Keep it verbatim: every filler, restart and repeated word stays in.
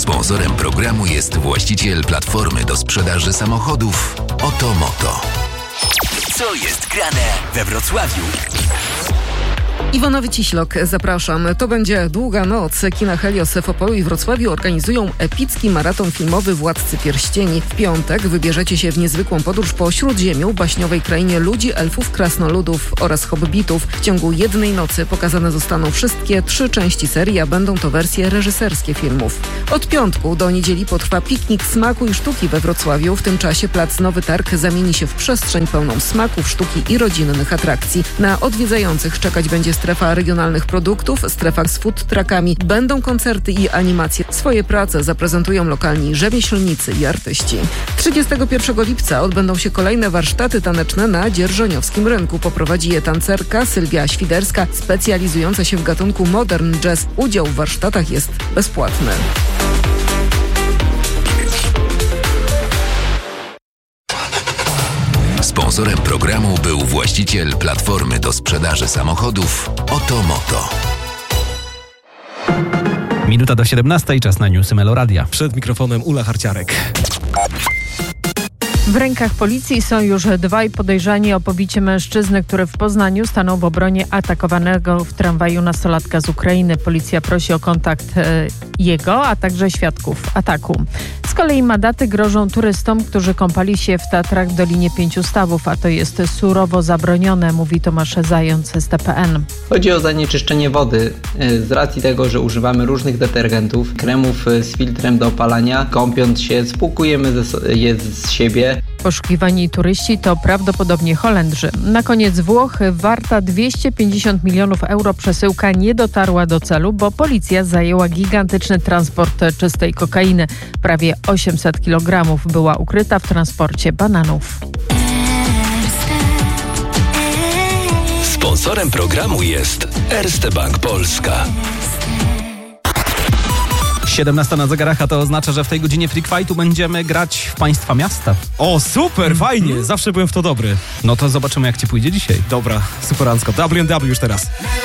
Sponsorem programu jest właściciel platformy do sprzedaży samochodów Otomoto. Co jest grane we Wrocławiu? Iwona Wyciślok, zapraszam. To będzie długa noc. Kina Helios w Opolu i Wrocławiu organizują epicki maraton filmowy Władcy Pierścieni. W piątek wybierzecie się w niezwykłą podróż po Śródziemiu, baśniowej krainie ludzi, elfów, krasnoludów oraz hobbitów. W ciągu jednej nocy pokazane zostaną wszystkie trzy części serii, a będą to wersje reżyserskie filmów. Od piątku do niedzieli potrwa piknik smaku i sztuki we Wrocławiu. W tym czasie plac Nowy Targ zamieni się w przestrzeń pełną smaków, sztuki i rodzinnych atrakcji. Na odwiedzających czekać będzie strefa regionalnych produktów, strefa z food truckami. Będą koncerty i animacje. Swoje prace zaprezentują lokalni rzemieślnicy i artyści. trzydziestego pierwszego lipca odbędą się kolejne warsztaty taneczne na Dzierżoniowskim Rynku. Poprowadzi je tancerka Sylwia Świderska, specjalizująca się w gatunku modern jazz. Udział w warsztatach jest bezpłatny. Sponsorem programu był właściciel platformy do sprzedaży samochodów Otomoto. Minuta do siedemnastej, czas na newsy Meloradia. Przed mikrofonem Ula Harciarek. W rękach policji są już dwaj podejrzani o pobicie mężczyzny, który w Poznaniu stanął w obronie atakowanego w tramwaju nastolatka z Ukrainy. Policja prosi o kontakt e, jego, a także świadków ataku. Z kolei mandaty grożą turystom, którzy kąpali się w Tatrach w Dolinie Pięciu Stawów, a to jest surowo zabronione, mówi Tomasz Zając z T P N. Chodzi o zanieczyszczenie wody z racji tego, że używamy różnych detergentów, kremów z filtrem do opalania. Kąpiąc się, spłukujemy je z siebie. Poszukiwani turyści to prawdopodobnie Holendrzy. Na koniec Włochy warta dwieście pięćdziesiąt milionów euro przesyłka nie dotarła do celu, bo policja zajęła gigantyczny transport czystej kokainy. Prawie osiemset kilogramów była ukryta w transporcie bananów. Sponsorem programu jest Erste Bank Polska. siedemnasta na zegarach, a to oznacza, że w tej godzinie Freak Fightu będziemy grać w państwa miasta. O, super, fajnie, zawsze byłem w to dobry. No to zobaczymy, jak ci pójdzie dzisiaj. Dobra, superancko. W and W już teraz.